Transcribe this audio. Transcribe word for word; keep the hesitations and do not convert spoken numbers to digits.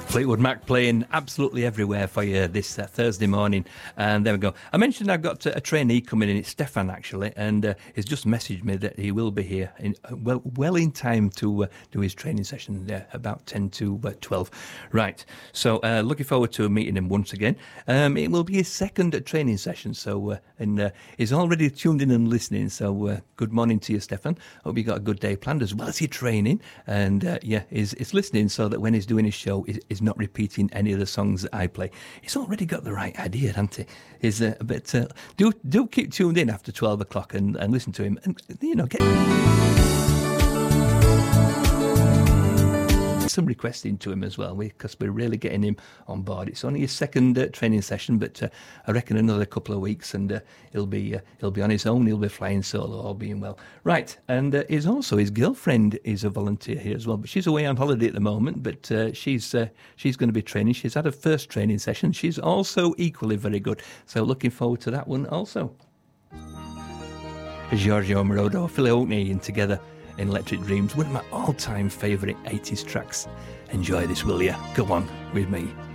Fleetwood Mac playing absolutely everywhere for you this uh, Thursday morning. And there we go. I mentioned I've got a trainee coming in. It's Stefan, actually, and uh, he's just messaged me that he will be here in, uh, well well in time to uh, do his training session, uh, about ten to twelve. Right, so uh, looking forward to meeting him once again. Um, it will be his second training session, so uh, and uh, he's already tuned in and listening, so uh, good morning to you, Stefan. Hope you got a good day planned as well as your training. And uh, yeah, he's, he's listening so that when he's doing his show, he's, he's not repeating any of the songs that I play. He's already got the right idea, hasn't he? He's uh, a bit, uh, do do keep tuned in after twelve o'clock and, and listen to him, and you know, get some requesting to him as well, because we, we're really getting him on board. It's only his second uh, training session, but uh, I reckon another couple of weeks, and uh, he'll be uh, he'll be on his own. He'll be flying solo, all being well. Right, and uh, is also his girlfriend is a volunteer here as well, but she's away on holiday at the moment. But uh, she's uh, she's going to be training. She's had her first training session. She's also equally very good. So looking forward to that one also. Giorgio Moroder, Phil Oakney, and together in Electric Dreams, one of my all-time favourite eighties tracks. Enjoy this, will you? Go on with me.